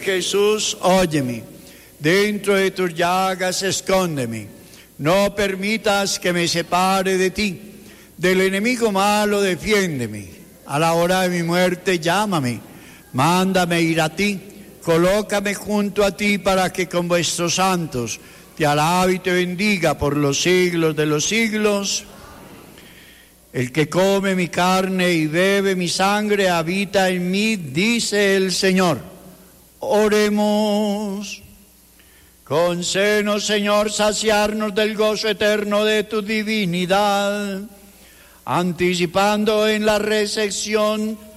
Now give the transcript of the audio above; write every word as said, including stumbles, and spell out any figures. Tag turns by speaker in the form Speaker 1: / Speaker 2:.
Speaker 1: Jesús, óyeme. Dentro de tus llagas escóndeme. No permitas que me separe de ti. Del enemigo malo defiéndeme. A la hora de mi muerte llámame. Mándame ir a ti. Colócame junto a ti para que con vuestros santos te alabe y te bendiga por los siglos de los siglos. El que come mi carne y bebe mi sangre habita en mí, dice el Señor. Oremos. Concédenos, Señor, saciarnos del gozo eterno de tu divinidad, anticipando en la recepción